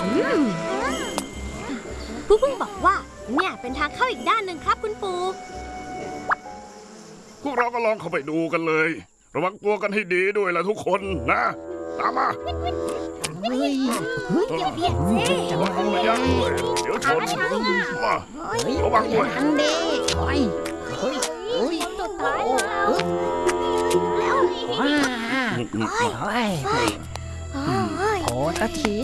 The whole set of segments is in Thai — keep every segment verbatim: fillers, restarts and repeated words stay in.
ผู้พึ่งบอกว่าเนี่ยเป็นทางเข้าอีกด้านหนึ่งครับคุณปู่พวกเราก็ลองเข้าไปดูกันเลยระวังตัวกันให้ดีด้วยล่ะทุกคนนะตามมาเฮ้ยอย่าเบียดสิระวังระยะด้วยเดี๋ยวชนมาระวังด้วยทันดีโอ้ยเฮ้ยเฮ้ยสุดท้ายแล้วแล้วว้าโอ้ยโอ้ตะที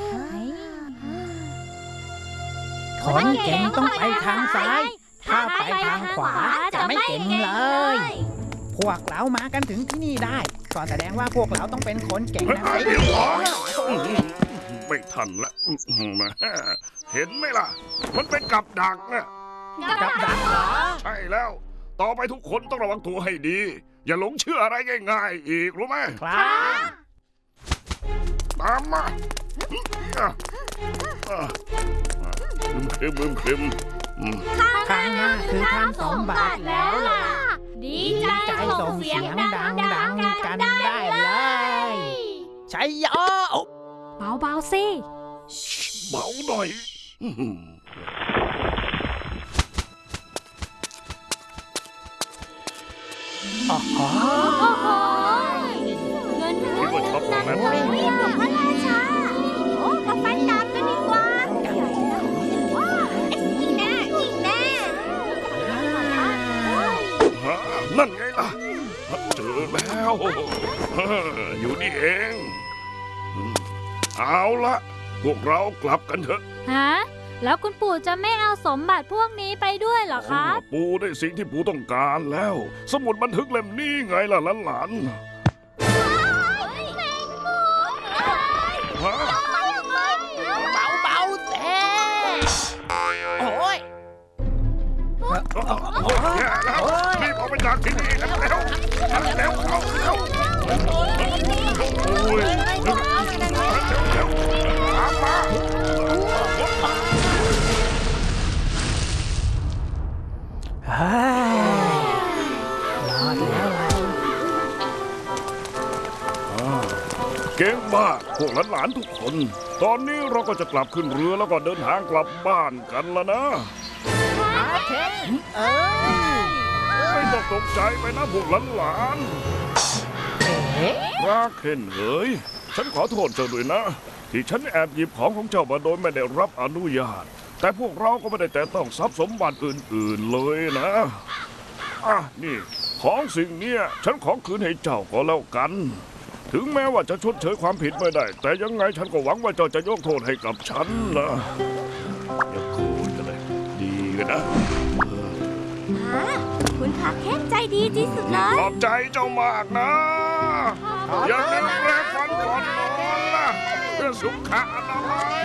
คนเก่งต้องไปทางซ้ายถ้าไปทางขวาจะไม่เก่งเลยพวกเรามากันถึงที่นี่ได้ก็แสดงว่าพวกเราต้องเป็นคนเก่งนะสิไม่ทันละเห็นไหมล่ะมันเป็นกับดักนะกับดักเหรอใช่แล้วต่อไปทุกคนต้องระวังตัวให้ดีอย่าหลงเชื่ออะไรง่ายๆอีกรู้ไหมครับตามมามึมครึมมึมครึมข้างหน้าคือทำสมบัติแล้วล่ะดีใจส่งเสียงดังดังกันได้เลยใช่ยอเบาๆสิเบาหน่อยโอ้โหเงินเงินเงินเงินเงินพระราชาโอ้มาฟันดาบกันดีกว่าว้าวอีกแน่อีกแน่นั่นไงล่ะเจอแล้วอยู่นี่เองเอาละพวกเรากลับกันเถอะฮะแล้วคุณปู่จะไม่เอาสมบัติพวกนี้ไปด้วยเหรอครับปู่ได้สิ่งที่ปู่ต้องการแล้วสมุดบันทึกเล่มนี้ไงล่ะหลานๆเบาๆเซ่โอ้ยแย่แล้วรีบออกไปจากที่นี่กันแล้วเร็วเข้าเร็วโอ้ยเร็วเร็วตามมารอดแล้วเก่งมากพวกหลานๆทุกคนตอนนี้เราก็จะกลับขึ้นเรือแล้วก็เดินทางกลับบ้านกันแล้วนะเออไม่ต้องตกใจไปนะพวกหลานๆราเคนเอ๋ยฉันขอโทษเจ้าด้วยนะที่ฉันแอบหยิบของของเจ้ามาโดยไม่ได้รับอนุญาตแต่พวกเราก็ไม่ได้แต่ต้องทรัพย์สมบัติอื่นๆเลยนะอ่ะนี่ของสิ่งนี้ฉันขอคืนให้เจ้าก็แล้วกันถึงแม้ว่าจะชดเชยความผิดไม่ได้แต่ยังไงฉันก็หวังว่าเจ้าจะยกโทษให้กับฉันนะอย่าคูดกันเลยดีกันนะคุณขาแค้นใจดีที่สุดเลยขอบใจเจ้ามากนะอย่าลืมแปรงฟันก่อนนอนนะเพื่อสุขอนามัย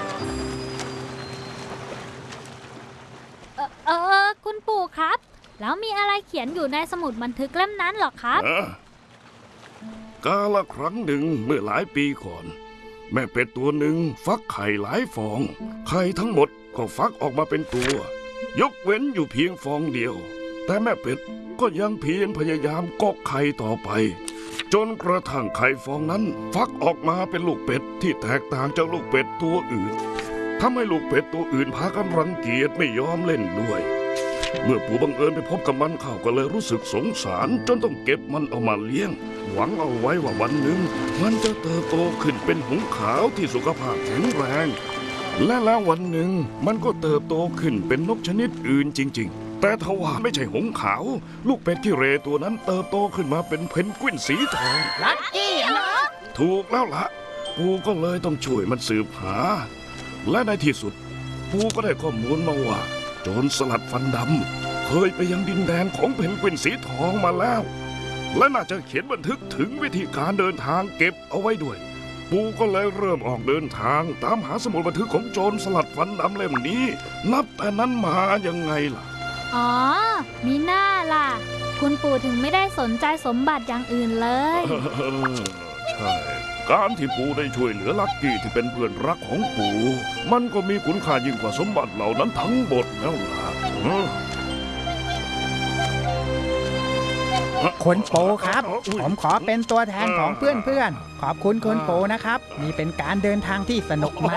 เออเออคุณปู่ครับแล้วมีอะไรเขียนอยู่ในสมุดบันทึกเล่มนั้นหรอครับกาลครั้งหนึ่งเมื่อหลายปีก่อนแม่เป็ดตัวหนึ่งฟักไข่หลายฟองไข่ทั้งหมดก็ฟักออกมาเป็นตัวยกเว้นอยู่เพียงฟองเดียวแต่แม่เป็ดก็ยังเพียรพยายามกอกไข่ต่อไปจนกระทั่งไข่ฟองนั้นฟักออกมาเป็นลูกเป็ดที่แตกต่างจากลูกเป็ดตัวอื่นทำให้ลูกเป็ดตัวอื่นพากันรังเกียจไม่ยอมเล่นด้วยเมื่อปู่บังเอิญไปพบกับมันเข้าก็เลยรู้สึกสงสารจนต้องเก็บมันเอามาเลี้ยงหวังเอาไว้ว่าวันหนึ่งมันจะเติบโตขึ้นเป็นหงส์ขาวที่สุขภาพแข็งแรงและแล้ววันหนึ่งมันก็เติบโตขึ้นเป็นนกชนิดอื่นจริงๆแต่ทว่าไม่ใช่หงส์ขาวลูกเป็ดที่เรตัวนั้นเติบโตขึ้นมาเป็นเพนกวินสีทองลัคกี้นะถูกแล้วล่ะปู่ก็เลยต้องช่วยมันสืบหาและในที่สุดปู่ก็ได้ข้อมูลมาว่าโจรสลัดฟันดำเคยไปยังดินแดนของเพนกวินสีทองมาแล้วและน่าจะเขียนบันทึกถึงวิธีการเดินทางเก็บเอาไว้ด้วยปู่ก็เลยเริ่มออกเดินทางตามหาสมุดบันทึกของโจรสลัดฟันดำเล่มนี้นับแต่นั้นมายังไงล่ะอ๋อมีหน้าล่ะคุณปู่ถึงไม่ได้สนใจสมบัติอย่างอื่นเลยใช่การที่ปู่ได้ช่วยเหลือลักกี้ที่เป็นเพื่อนรักของปู่มันก็มีคุณค่ายิ่งกว่าสมบัติเหล่านั้นทั้งหมดแล้วล่ะคุณปู่ครับผมขอเป็นตัวแทนของเพื่อนๆขอบคุณคุณปู่นะครับนี่เป็นการเดินทางที่สนุกม